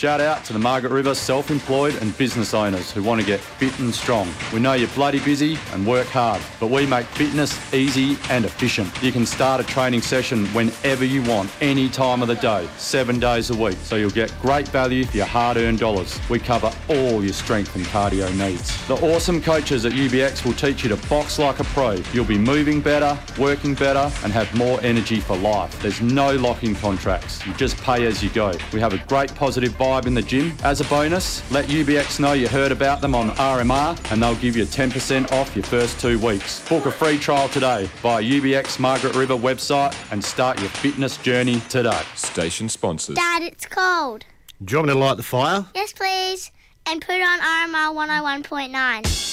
Shout out to the Margaret River self-employed and business owners who want to get fit and strong. We know you're bloody busy and work hard, but we make fitness easy and efficient. You can start a training session whenever you want, any time of the day, 7 days a week, so you'll get great value for your hard-earned dollars. We cover all your strength and cardio needs. The awesome coaches at UBX will teach you to box like a pro. You'll be moving better, working better, and have more energy for life. There's no lock-in contracts. You just pay as you go. We have a great positive vibe in the gym. As a bonus, let UBX know you heard about them on RMR and they'll give you 10% off your first 2 weeks. Book a free trial today via UBX Margaret River website and start your fitness journey today. Station sponsors. Dad, it's cold. Do you want me to light the fire? Yes, please. And put on RMR 101.9.